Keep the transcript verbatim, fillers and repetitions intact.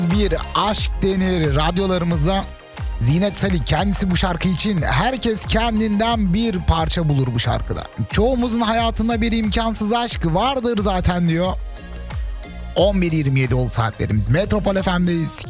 Bir aşk denir radyolarımıza. Zinet Salih kendisi bu şarkı için herkes kendinden bir parça bulur bu şarkıda. Çoğumuzun hayatında bir imkansız aşk vardır zaten diyor. on bir yirmi yedi oldu saatlerimiz. Metropol F M'deyiz.